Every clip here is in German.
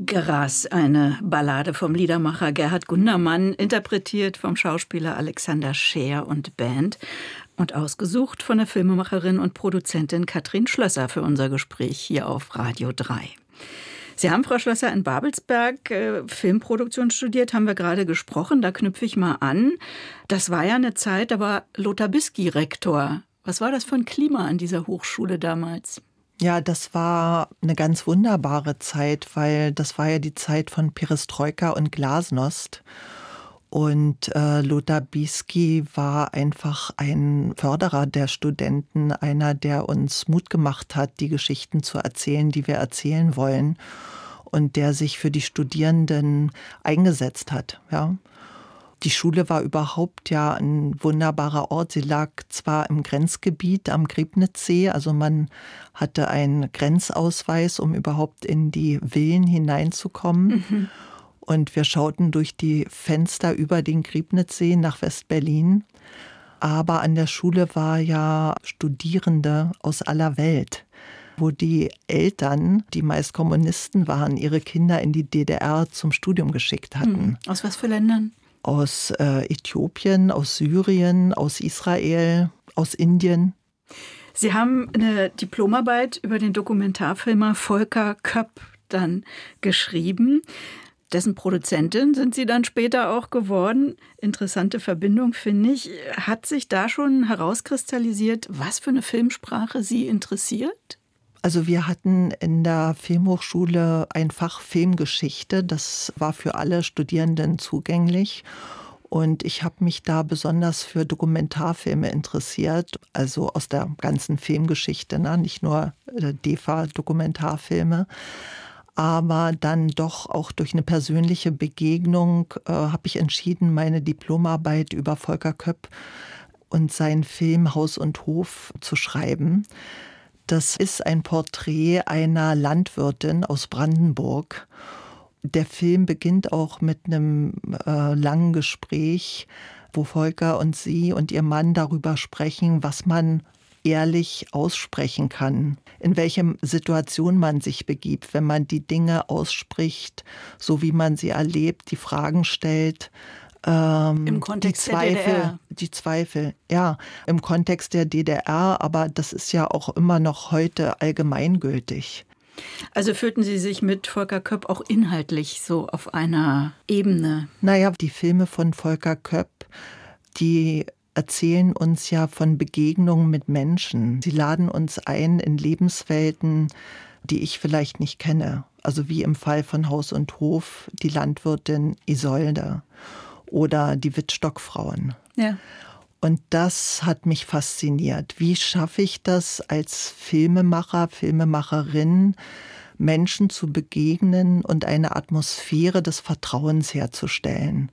Gras, eine Ballade vom Liedermacher Gerhard Gundermann, interpretiert vom Schauspieler Alexander Scheer und Band und ausgesucht von der Filmemacherin und Produzentin Katrin Schlösser für unser Gespräch hier auf Radio 3. Sie haben, Frau Schlösser, in Babelsberg Filmproduktion studiert, haben wir gerade gesprochen, da knüpfe ich mal an. Das war ja eine Zeit, da war Lothar Bisky Rektor. Was war das für ein Klima an dieser Hochschule damals? Ja, das war eine ganz wunderbare Zeit, weil das war ja die Zeit von Perestroika und Glasnost. Und Lothar Bisky war einfach ein Förderer der Studenten, einer, der uns Mut gemacht hat, die Geschichten zu erzählen, die wir erzählen wollen. Und der sich für die Studierenden eingesetzt hat, ja. Die Schule war überhaupt ja ein wunderbarer Ort. Sie lag zwar im Grenzgebiet am Griebnitzsee, also man hatte einen Grenzausweis, um überhaupt in die Villen hineinzukommen. Mhm. Und wir schauten durch die Fenster über den Griebnitzsee nach West-Berlin. Aber an der Schule war ja Studierende aus aller Welt, wo die Eltern, die meist Kommunisten waren, ihre Kinder in die DDR zum Studium geschickt hatten. Aus was für Ländern? Aus Äthiopien, aus Syrien, aus Israel, aus Indien. Sie haben eine Diplomarbeit über den Dokumentarfilmer Volker Köpp dann geschrieben. Dessen Produzentin sind Sie dann später auch geworden. Interessante Verbindung, finde ich. Hat sich da schon herauskristallisiert, was für eine Filmsprache Sie interessiert? Also wir hatten in der Filmhochschule ein Fach Filmgeschichte. Das war für alle Studierenden zugänglich. Und ich habe mich da besonders für Dokumentarfilme interessiert, also aus der ganzen Filmgeschichte, ne? Nicht nur DEFA-Dokumentarfilme. Aber dann doch auch durch eine persönliche Begegnung habe ich entschieden, meine Diplomarbeit über Volker Köpp und seinen Film Haus und Hof zu schreiben. Das ist ein Porträt einer Landwirtin aus Brandenburg. Der Film beginnt auch mit einem langen Gespräch, wo Volker und sie und ihr Mann darüber sprechen, was man ehrlich aussprechen kann, in welche Situation man sich begibt, wenn man die Dinge ausspricht, so wie man sie erlebt, die Fragen stellt. Im Kontext der DDR. Die Zweifel, ja, im Kontext der DDR, aber das ist ja auch immer noch heute allgemeingültig. Also fühlten Sie sich mit Volker Köpp auch inhaltlich so auf einer Ebene? Naja, die Filme von Volker Köpp, die erzählen uns ja von Begegnungen mit Menschen. Sie laden uns ein in Lebenswelten, die ich vielleicht nicht kenne. Also wie im Fall von Haus und Hof, die Landwirtin Isolde. Oder die Wittstock-Frauen. Ja. Und das hat mich fasziniert. Wie schaffe ich das als Filmemacher, Filmemacherin, Menschen zu begegnen und eine Atmosphäre des Vertrauens herzustellen?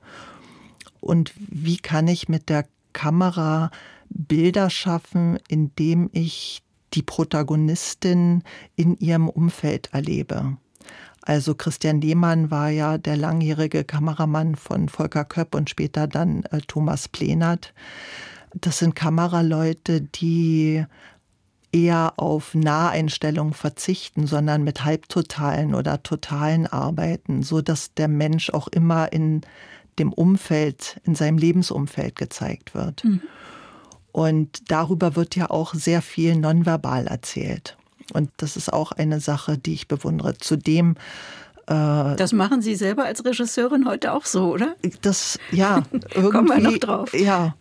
Und wie kann ich mit der Kamera Bilder schaffen, indem ich die Protagonistin in ihrem Umfeld erlebe? Also Christian Lehmann war ja der langjährige Kameramann von Volker Köpp und später dann Thomas Plehnert. Das sind Kameraleute, die eher auf Naheinstellungen verzichten, sondern mit halbtotalen oder totalen arbeiten, sodass der Mensch auch immer in dem Umfeld, in seinem Lebensumfeld gezeigt wird. Mhm. Und darüber wird ja auch sehr viel nonverbal erzählt. Und das ist auch eine Sache, die ich bewundere. Zudem das machen Sie selber als Regisseurin heute auch so, oder? Das, ja, irgendwie. Kommen wir noch drauf. Ja,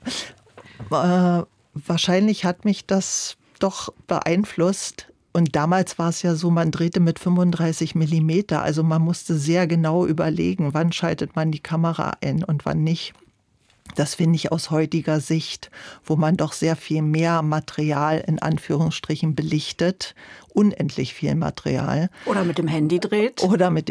wahrscheinlich hat mich das doch beeinflusst. Und damals war es ja so, man drehte mit 35 Millimeter. Also man musste sehr genau überlegen, wann schaltet man die Kamera ein und wann nicht. Das finde ich aus heutiger Sicht, wo man doch sehr viel mehr Material in Anführungsstrichen belichtet, unendlich viel Material. Oder mit dem Handy dreht.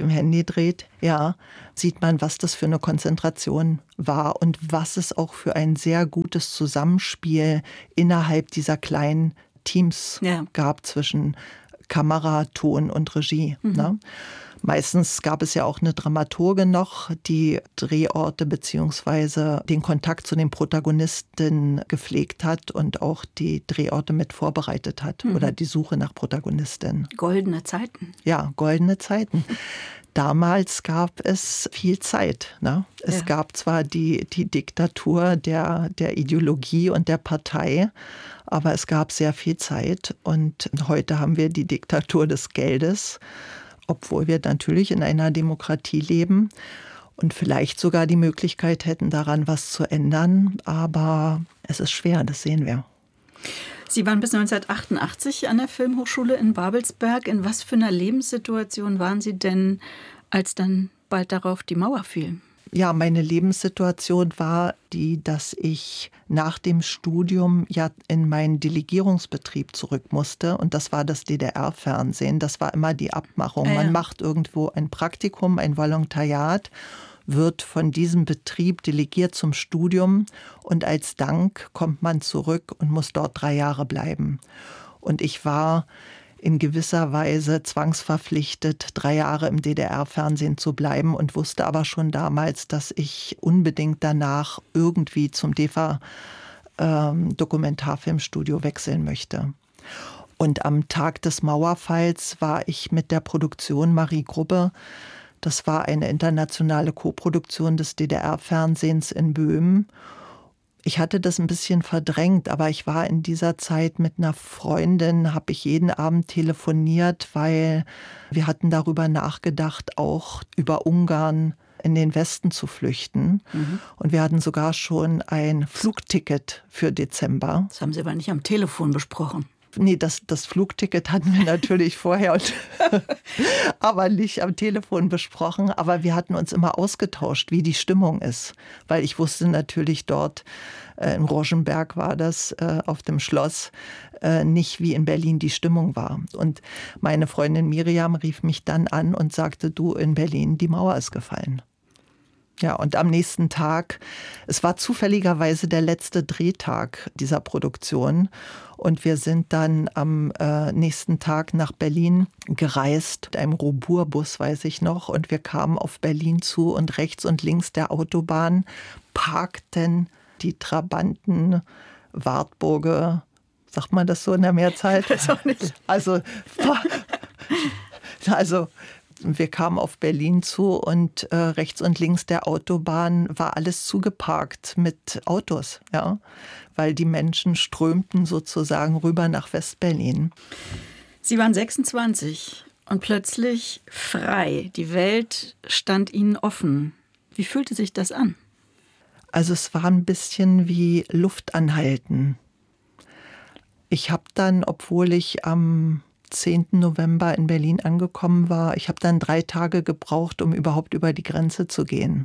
Ja, sieht man, was das für eine Konzentration war und was es auch für ein sehr gutes Zusammenspiel innerhalb dieser kleinen Teams gab zwischen Kamera, Ton und Regie. Mhm. Ne? Meistens gab es ja auch eine Dramaturgin noch, die Drehorte bzw. den Kontakt zu den Protagonisten gepflegt hat und auch die Drehorte mit vorbereitet hat oder die Suche nach Protagonistin. Goldene Zeiten. Ja, goldene Zeiten. Damals gab es viel Zeit. Ne? Es gab zwar die Diktatur der Ideologie und der Partei, aber es gab sehr viel Zeit. Und heute haben wir die Diktatur des Geldes, obwohl wir natürlich in einer Demokratie leben und vielleicht sogar die Möglichkeit hätten, daran was zu ändern. Aber es ist schwer, das sehen wir. Sie waren bis 1988 an der Filmhochschule in Babelsberg. In was für einer Lebenssituation waren Sie denn, als dann bald darauf die Mauer fiel? Ja, meine Lebenssituation war die, dass ich nach dem Studium ja in meinen Delegierungsbetrieb zurück musste. Und das war das DDR-Fernsehen. Das war immer die Abmachung. Man macht irgendwo ein Praktikum, ein Volontariat, wird von diesem Betrieb delegiert zum Studium und als Dank kommt man zurück und muss dort 3 Jahre bleiben. Und ich war in gewisser Weise zwangsverpflichtet, 3 Jahre im DDR-Fernsehen zu bleiben und wusste aber schon damals, dass ich unbedingt danach irgendwie zum DEFA-Dokumentarfilmstudio wechseln möchte. Und am Tag des Mauerfalls war ich mit der Produktion Marie Grubbe. Das war eine internationale Koproduktion des DDR-Fernsehens in Böhmen. Ich hatte das ein bisschen verdrängt, aber ich war in dieser Zeit mit einer Freundin, habe ich jeden Abend telefoniert, weil wir hatten darüber nachgedacht, auch über Ungarn in den Westen zu flüchten. Und wir hatten sogar schon ein Flugticket für Dezember. Das haben Sie aber nicht am Telefon besprochen. Nee, das Flugticket hatten wir natürlich vorher, aber nicht am Telefon besprochen. Aber wir hatten uns immer ausgetauscht, wie die Stimmung ist. Weil ich wusste natürlich dort, in Rosenberg war das, auf dem Schloss, nicht wie in Berlin die Stimmung war. Und meine Freundin Miriam rief mich dann an und sagte, du, in Berlin, die Mauer ist gefallen. Ja, und am nächsten Tag, es war zufälligerweise der letzte Drehtag dieser Produktion. Und wir sind dann am nächsten Tag nach Berlin gereist, mit einem Robur-Bus, weiß ich noch. Und wir kamen auf Berlin zu und rechts und links der Autobahn parkten die Trabanten, Wartburge, sagt man das so in der Mehrzahl? Das auch nicht. Also wir kamen auf Berlin zu und rechts und links der Autobahn war alles zugeparkt mit Autos, ja, weil die Menschen strömten sozusagen rüber nach Westberlin. Sie waren 26 und plötzlich frei. Die Welt stand Ihnen offen. Wie fühlte sich das an? Also es war ein bisschen wie Luft anhalten. Ich habe dann, obwohl ich am 10. November in Berlin angekommen war, ich habe dann 3 Tage gebraucht, um überhaupt über die Grenze zu gehen.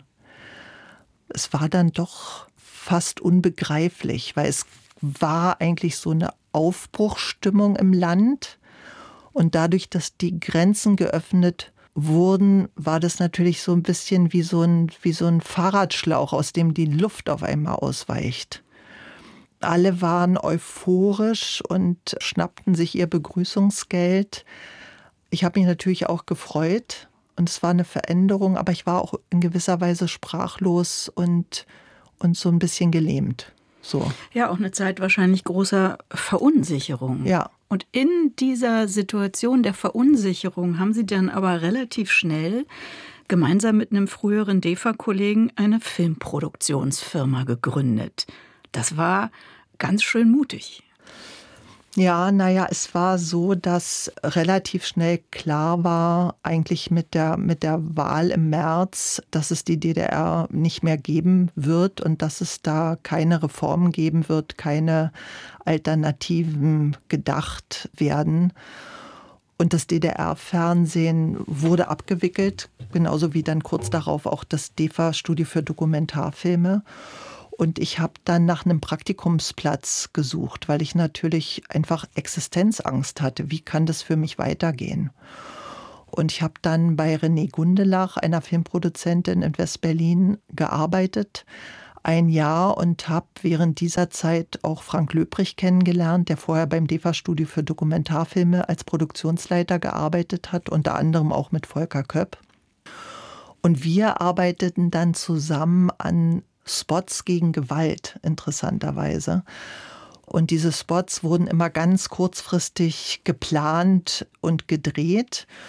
Es war dann doch fast unbegreiflich, weil es war eigentlich so eine Aufbruchsstimmung im Land. Und dadurch, dass die Grenzen geöffnet wurden, war das natürlich so ein bisschen wie so ein Fahrradschlauch, aus dem die Luft auf einmal ausweicht. Alle waren euphorisch und schnappten sich ihr Begrüßungsgeld. Ich habe mich natürlich auch gefreut und es war eine Veränderung, aber ich war auch in gewisser Weise sprachlos und so ein bisschen gelähmt. So. Ja, auch eine Zeit wahrscheinlich großer Verunsicherung. Ja. Und in dieser Situation der Verunsicherung haben Sie dann aber relativ schnell gemeinsam mit einem früheren DEFA-Kollegen eine Filmproduktionsfirma gegründet. Das war ganz schön mutig. Ja, naja, es war so, dass relativ schnell klar war, eigentlich mit der Wahl im März, dass es die DDR nicht mehr geben wird und dass es da keine Reformen geben wird, keine Alternativen gedacht werden. Und das DDR-Fernsehen wurde abgewickelt, genauso wie dann kurz darauf auch das DEFA-Studio für Dokumentarfilme. Und ich habe dann nach einem Praktikumsplatz gesucht, weil ich natürlich einfach Existenzangst hatte. Wie kann das für mich weitergehen? Und ich habe dann bei René Gundelach, einer Filmproduzentin in Westberlin, gearbeitet, 1 Jahr, und habe während dieser Zeit auch Frank Löbrich kennengelernt, der vorher beim DEFA-Studio für Dokumentarfilme als Produktionsleiter gearbeitet hat, unter anderem auch mit Volker Köpp. Und wir arbeiteten dann zusammen an Spots gegen Gewalt, interessanterweise. Und diese Spots wurden immer ganz kurzfristig geplant und gedreht.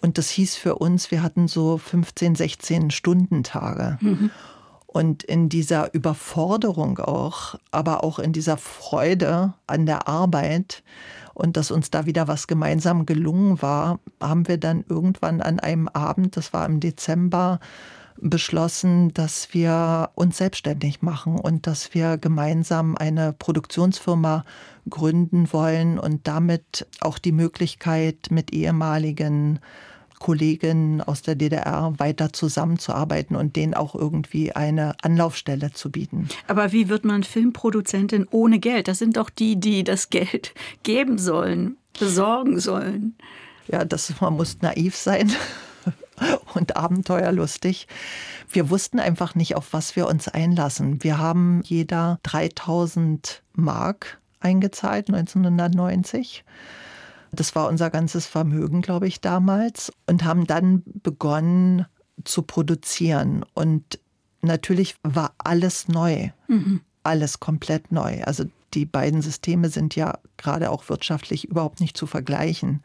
Und das hieß für uns, wir hatten so 15, 16 Stundentage. Und in dieser Überforderung auch, aber auch in dieser Freude an der Arbeit und dass uns da wieder was gemeinsam gelungen war, haben wir dann irgendwann an einem Abend, das war im Dezember, beschlossen, dass wir uns selbstständig machen und dass wir gemeinsam eine Produktionsfirma gründen wollen und damit auch die Möglichkeit, mit ehemaligen Kollegen aus der DDR weiter zusammenzuarbeiten und denen auch irgendwie eine Anlaufstelle zu bieten. Aber wie wird man Filmproduzentin ohne Geld? Das sind doch die, die das Geld geben sollen, besorgen sollen. Ja, man muss naiv sein und abenteuerlustig. Wir wussten einfach nicht, auf was wir uns einlassen. Wir haben jeder 3.000 Mark eingezahlt, 1990. Das war unser ganzes Vermögen, glaube ich, damals. Und haben dann begonnen zu produzieren. Und natürlich war alles neu. Alles komplett neu. Also die beiden Systeme sind ja gerade auch wirtschaftlich überhaupt nicht zu vergleichen.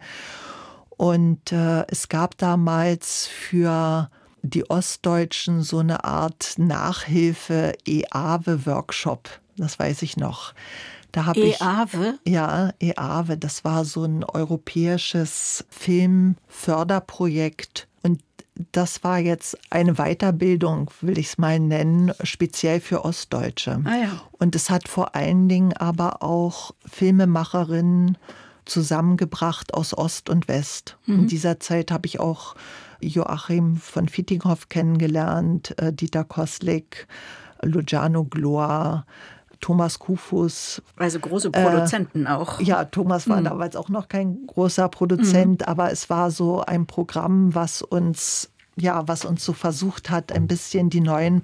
Und es gab damals für die Ostdeutschen so eine Art Nachhilfe-EAWE-Workshop. Das weiß ich noch. Da habe EAWE? Ja, EAWE. Das war so ein europäisches Filmförderprojekt. Und das war jetzt eine Weiterbildung, will ich es mal nennen, speziell für Ostdeutsche. Ah ja. Und es hat vor allen Dingen aber auch Filmemacherinnen zusammengebracht aus Ost und West. In dieser Zeit habe ich auch Joachim von Fittinghoff kennengelernt, Dieter Koslik, Luciano Gloa, Thomas Kufus. Also große Produzenten auch. Ja, Thomas war damals auch noch kein großer Produzent, aber es war so ein Programm, was uns so versucht hat, ein bisschen die neuen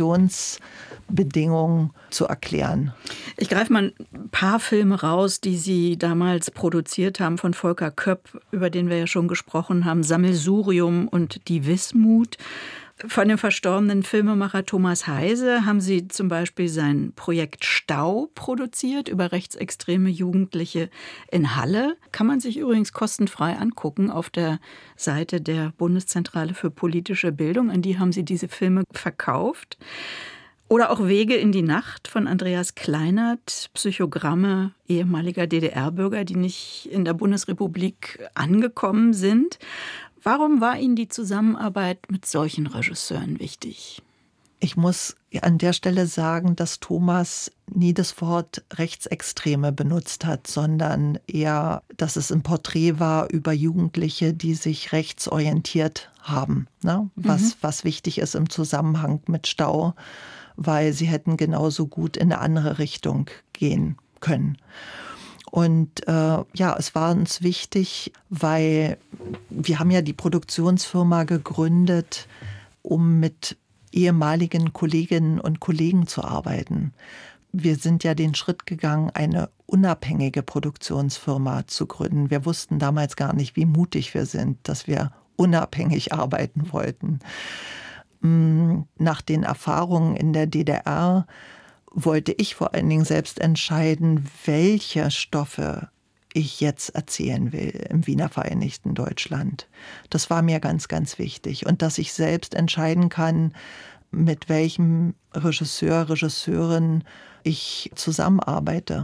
Produktionsbedingungen zu erklären. Ich greife mal ein paar Filme raus, die Sie damals produziert haben, von Volker Köpp, über den wir ja schon gesprochen haben, Sammelsurium und Die Wismut. Von dem verstorbenen Filmemacher Thomas Heise haben Sie zum Beispiel sein Projekt Stau produziert über rechtsextreme Jugendliche in Halle. Kann man sich übrigens kostenfrei angucken auf der Seite der Bundeszentrale für politische Bildung. An die haben Sie diese Filme verkauft. Oder auch Wege in die Nacht von Andreas Kleinert, Psychogramme ehemaliger DDR-Bürger, die nicht in der Bundesrepublik angekommen sind. Warum war Ihnen die Zusammenarbeit mit solchen Regisseuren wichtig? Ich muss an der Stelle sagen, dass Thomas nie das Wort Rechtsextreme benutzt hat, sondern eher, dass es ein Porträt war über Jugendliche, die sich rechtsorientiert haben. Ne? Was wichtig ist im Zusammenhang mit Stau, weil sie hätten genauso gut in eine andere Richtung gehen können. Und es war uns wichtig, weil wir haben ja die Produktionsfirma gegründet, um mit ehemaligen Kolleginnen und Kollegen zu arbeiten. Wir sind ja den Schritt gegangen, eine unabhängige Produktionsfirma zu gründen. Wir wussten damals gar nicht, wie mutig wir sind, dass wir unabhängig arbeiten wollten. Nach den Erfahrungen in der DDR wollte ich vor allen Dingen selbst entscheiden, welche Stoffe ich jetzt erzählen will im Wiener Vereinigten Deutschland. Das war mir ganz, ganz wichtig. Und dass ich selbst entscheiden kann, mit welchem Regisseur, Regisseurin ich zusammenarbeite.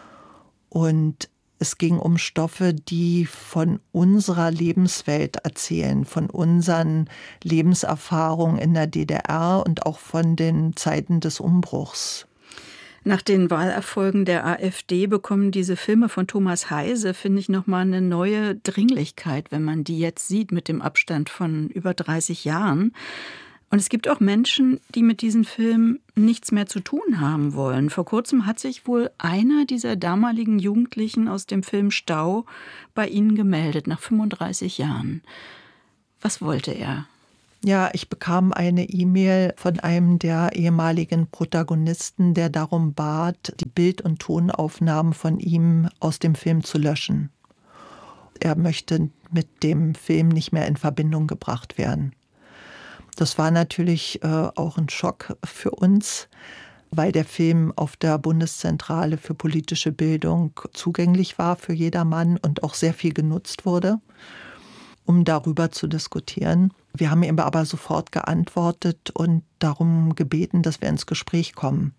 Und es ging um Stoffe, die von unserer Lebenswelt erzählen, von unseren Lebenserfahrungen in der DDR und auch von den Zeiten des Umbruchs. Nach den Wahlerfolgen der AfD bekommen diese Filme von Thomas Heise, finde ich, nochmal eine neue Dringlichkeit, wenn man die jetzt sieht mit dem Abstand von über 30 Jahren. Und es gibt auch Menschen, die mit diesen Filmen nichts mehr zu tun haben wollen. Vor kurzem hat sich wohl einer dieser damaligen Jugendlichen aus dem Film Stau bei Ihnen gemeldet, nach 35 Jahren. Was wollte er? Ja, ich bekam eine E-Mail von einem der ehemaligen Protagonisten, der darum bat, die Bild- und Tonaufnahmen von ihm aus dem Film zu löschen. Er möchte mit dem Film nicht mehr in Verbindung gebracht werden. Das war natürlich auch ein Schock für uns, weil der Film auf der Bundeszentrale für politische Bildung zugänglich war für jedermann und auch sehr viel genutzt wurde. um darüber zu diskutieren. Wir haben ihm aber sofort geantwortet und darum gebeten, dass wir ins Gespräch kommen,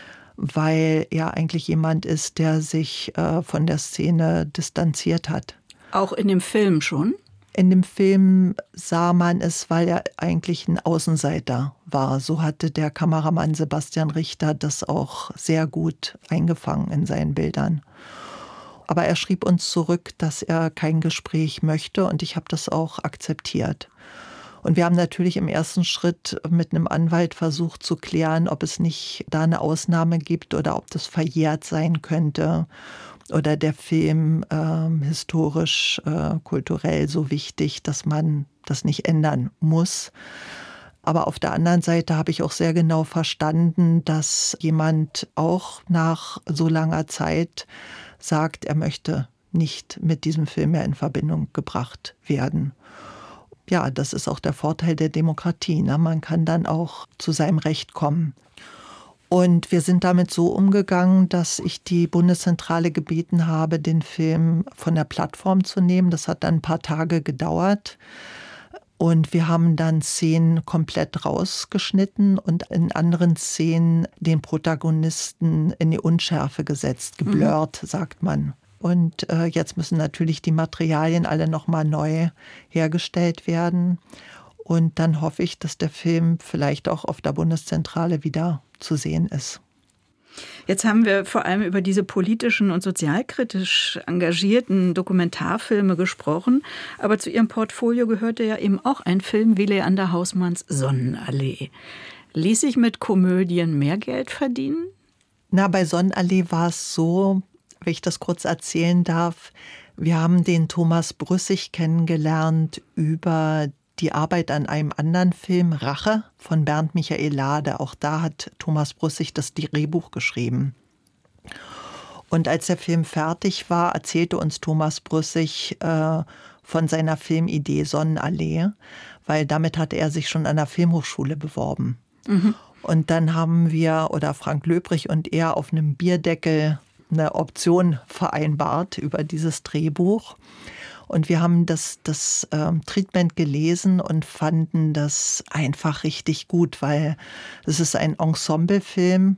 weil er eigentlich jemand ist, der sich von der Szene distanziert hat. Auch in dem Film schon? In dem Film sah man es, weil er eigentlich ein Außenseiter war. So hatte der Kameramann Sebastian Richter das auch sehr gut eingefangen in seinen Bildern. Aber er schrieb uns zurück, dass er kein Gespräch möchte, und ich habe das auch akzeptiert. Und wir haben natürlich im ersten Schritt mit einem Anwalt versucht zu klären, ob es nicht da eine Ausnahme gibt oder ob das verjährt sein könnte. Oder der Film historisch, kulturell so wichtig, dass man das nicht ändern muss. Aber auf der anderen Seite habe ich auch sehr genau verstanden, dass jemand auch nach so langer Zeit sagt, er möchte nicht mit diesem Film mehr in Verbindung gebracht werden. Ja, das ist auch der Vorteil der Demokratie, ne? Man kann dann auch zu seinem Recht kommen. Und wir sind damit so umgegangen, dass ich die Bundeszentrale gebeten habe, den Film von der Plattform zu nehmen. Das hat dann ein paar Tage gedauert. Und wir haben dann Szenen komplett rausgeschnitten und in anderen Szenen den Protagonisten in die Unschärfe gesetzt, geblurrt, sagt man. Und jetzt müssen natürlich die Materialien alle nochmal neu hergestellt werden. Und dann hoffe ich, dass der Film vielleicht auch auf der Bundeszentrale wieder zu sehen ist. Jetzt haben wir vor allem über diese politischen und sozialkritisch engagierten Dokumentarfilme gesprochen. Aber zu Ihrem Portfolio gehörte ja eben auch ein Film wie Leander Hausmanns Sonnenallee. Ließ sich mit Komödien mehr Geld verdienen? Na, bei Sonnenallee war es so, wenn ich das kurz erzählen darf, wir haben den Thomas Brüssig kennengelernt über die Arbeit an einem anderen Film, Rache, von Bernd Michael Lade. Auch da hat Thomas Brüssig das Drehbuch geschrieben. Und als der Film fertig war, erzählte uns Thomas Brüssig von seiner Filmidee Sonnenallee, weil damit hatte er sich schon an der Filmhochschule beworben. Mhm. Und dann haben wir, oder Frank Löbrich und er, auf einem Bierdeckel eine Option vereinbart über dieses Drehbuch. Und wir haben das Treatment gelesen und fanden das einfach richtig gut, weil es ist ein Ensemblefilm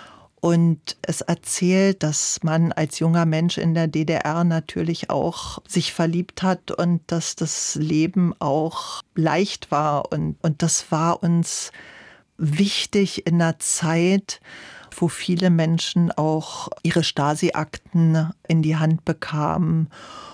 und es erzählt, dass man als junger Mensch in der DDR natürlich auch sich verliebt hat und dass das Leben auch leicht war. Und das war uns wichtig in einer Zeit, wo viele Menschen auch ihre Stasi-Akten in die Hand bekamen,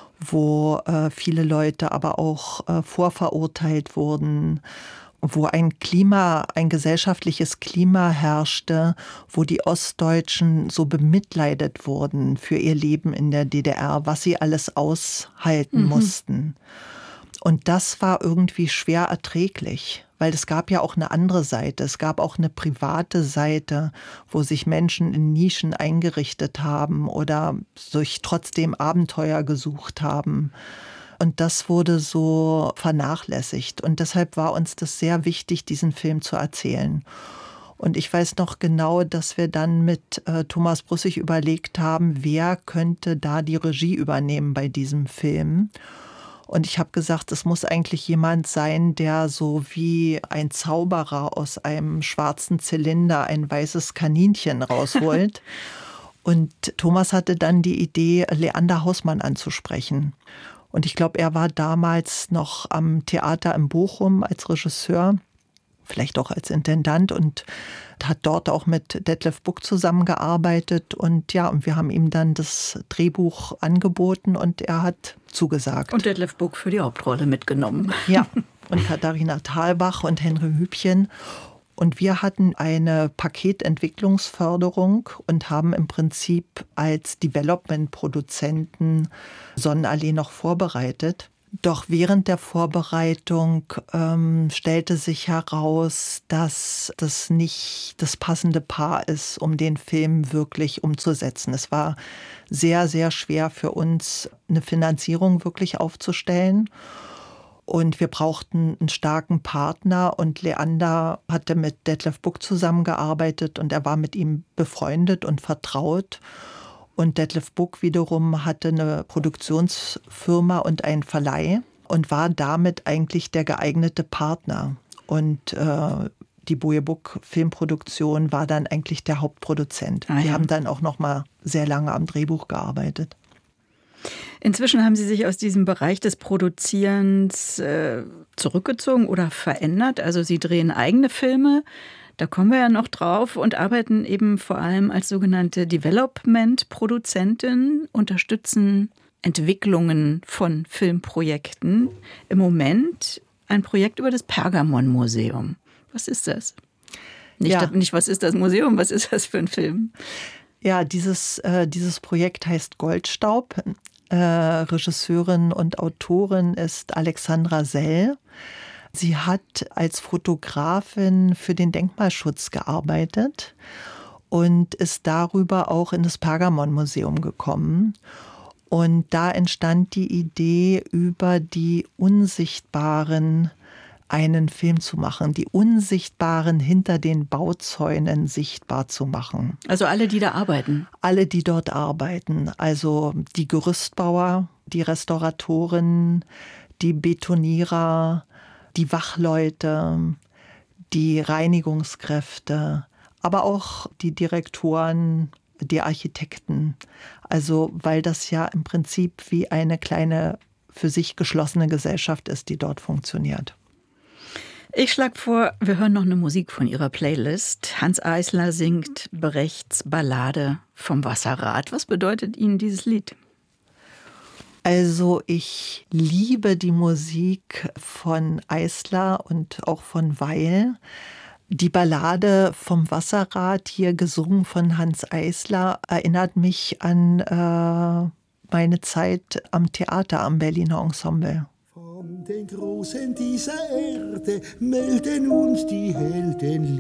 wo viele Leute aber auch vorverurteilt wurden, wo ein gesellschaftliches Klima herrschte, wo die Ostdeutschen so bemitleidet wurden für ihr Leben in der DDR, was sie alles aushalten mussten. Und das war irgendwie schwer erträglich, weil es gab ja auch eine andere Seite. Es gab auch eine private Seite, wo sich Menschen in Nischen eingerichtet haben oder sich trotzdem Abenteuer gesucht haben. Und das wurde so vernachlässigt. Und deshalb war uns das sehr wichtig, diesen Film zu erzählen. Und ich weiß noch genau, dass wir dann mit Thomas Brüssig überlegt haben, wer könnte da die Regie übernehmen bei diesem Film. Und ich habe gesagt, es muss eigentlich jemand sein, der so wie ein Zauberer aus einem schwarzen Zylinder ein weißes Kaninchen rausholt. Und Thomas hatte dann die Idee, Leander Hausmann anzusprechen. Und ich glaube, er war damals noch am Theater in Bochum als Regisseur, vielleicht auch als Intendant, und hat dort auch mit Detlef Buck zusammengearbeitet. Und ja, und wir haben ihm dann das Drehbuch angeboten und er hat zugesagt. Und Detlef Buck für die Hauptrolle mitgenommen. Ja, und Katharina Thalbach und Henry Hübchen. Und wir hatten eine Paketentwicklungsförderung und haben im Prinzip als Development-Produzenten Sonnenallee noch vorbereitet. Doch während der Vorbereitung stellte sich heraus, dass das nicht das passende Paar ist, um den Film wirklich umzusetzen. Es war sehr, sehr schwer für uns, eine Finanzierung wirklich aufzustellen. Und wir brauchten einen starken Partner. Und Leander hatte mit Detlef Buck zusammengearbeitet und er war mit ihm befreundet und vertraut. Und Detlef Buck wiederum hatte eine Produktionsfirma und einen Verleih. und war damit eigentlich der geeignete Partner. Und die Boje Buck Filmproduktion war dann eigentlich der Hauptproduzent. Die haben dann auch noch mal sehr lange am Drehbuch gearbeitet. Inzwischen haben Sie sich aus diesem Bereich des Produzierens zurückgezogen oder verändert. Also Sie drehen eigene Filme, da kommen wir ja noch drauf, und arbeiten eben vor allem als sogenannte Development-Produzentin, unterstützen Entwicklungen von Filmprojekten. Im Moment ein Projekt über das Pergamon-Museum. Was ist das? Nicht, was ist das Museum, was ist das für ein Film? Ja, dieses Projekt heißt Goldstaub. Regisseurin und Autorin ist Alexandra Sell. Sie hat als Fotografin für den Denkmalschutz gearbeitet und ist darüber auch in das Pergamon-Museum gekommen. Und da entstand die Idee, über die Unsichtbaren einen Film zu machen, die Unsichtbaren hinter den Bauzäunen sichtbar zu machen. Also alle, die da arbeiten? Alle, die dort arbeiten. Also die Gerüstbauer, die Restauratoren, die Betonierer, die Wachleute, die Reinigungskräfte, aber auch die Direktoren, die Architekten. Also weil das ja im Prinzip wie eine kleine, für sich geschlossene Gesellschaft ist, die dort funktioniert. Ich schlage vor, wir hören noch eine Musik von Ihrer Playlist. Hanns Eisler singt Brechts Ballade vom Wasserrad. Was bedeutet Ihnen dieses Lied? Also ich liebe die Musik von Eisler und auch von Weil. Die Ballade vom Wasserrad, hier gesungen von Hanns Eisler, erinnert mich an meine Zeit am Theater, am Berliner Ensemble. Von den Großen dieser Erde melden uns die Helden